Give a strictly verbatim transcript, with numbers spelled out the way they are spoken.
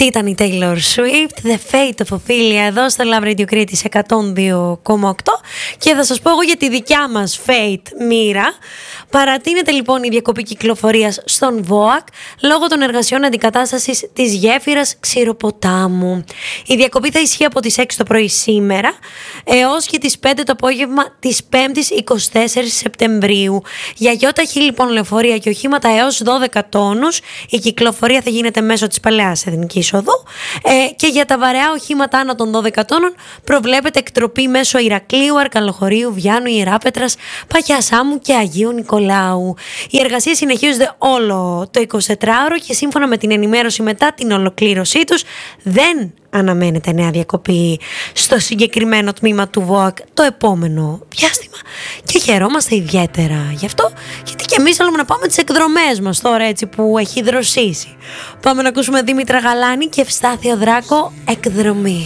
Αυτή ήταν η Taylor Swift, The Fate of Ophelia, εδώ στο Love Radio Crete εκατόν δύο κόμμα οκτώ. Και θα σας πω εγώ για τη δικιά μας Fate μοίρα. Παρατείνεται λοιπόν η διακοπή κυκλοφορίας στον ΒΟΑΚ λόγω των εργασιών αντικατάστασης της γέφυρας Ξηροποτάμου. Η διακοπή θα ισχύει από τις έξι το πρωί σήμερα έως και τις πέντε το απόγευμα της πέμπτης εικοστή τέταρτη Σεπτεμβρίου. Για γιόταχη λοιπόν λεωφορεία και οχήματα έως δώδεκα τόνους η κυκλοφορία θα γίνεται μέσω της Παλαιάς Εθνικής Οδού, ε, και για τα βαρεά οχήματα άνω των δώδεκα τόνων προβλέπεται εκτροπή μέσω Ηρακλείου, Αρκαλοχωρίου, Βιάνου, Ιεράπετρας, Παχιασάμου και Αγίου Νικολάου. Οι εργασίες συνεχίζονται όλο το εικοσιτετράωρο και σύμφωνα με την ενημέρωση μετά την ολοκλήρωσή τους δεν αναμένεται νέα διακοπή στο συγκεκριμένο τμήμα του ΒΟΑΚ το επόμενο διάστημα και χαιρόμαστε ιδιαίτερα γι' αυτό, γιατί και εμείς θέλουμε να πάμε τις εκδρομές μας τώρα έτσι που έχει δροσίσει. Πάμε να ακούσουμε Δήμητρα Γαλάνη και Ευστάθιο Δράκο, Εκδρομή.